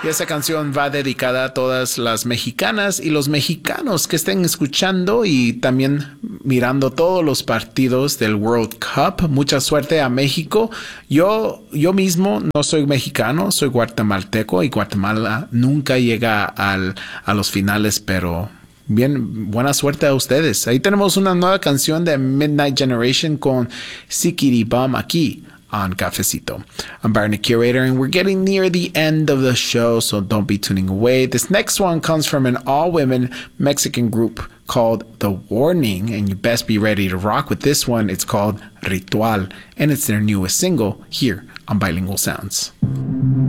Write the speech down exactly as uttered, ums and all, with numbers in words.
Y esa canción va dedicada a todas las mexicanas y los mexicanos que estén escuchando y también mirando todos los partidos del World Cup. Mucha suerte a México. Yo, yo mismo no soy mexicano, soy guatemalteco y Guatemala nunca llega al, a los finales, pero bien, buena suerte a ustedes. Ahí tenemos una nueva canción de Midnight Generation con Sikiri Bum aquí on Cafecito. I'm Byron, the curator, and we're getting near the end of the show, so don't be tuning away. This next one comes from an all-women Mexican group called The Warning, and you best be ready to rock with this one. It's called Ritual, and it's their newest single here on Bilingual Sounds.